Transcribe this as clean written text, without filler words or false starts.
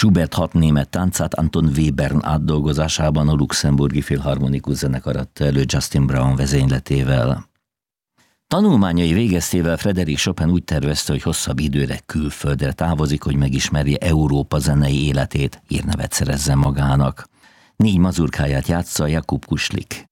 Schubert 6 német táncát Anton Webern átdolgozásában a Luxemburgi Filharmonikus Zenekar adta elő Justin Brown vezényletével. Tanulmányai végeztével Frédéric Chopin úgy tervezte, hogy hosszabb időre külföldre távozik, hogy megismerje Európa zenei életét, hírnevet szerezzen magának. 4 mazurkáját játsza Jakub Kuszlik.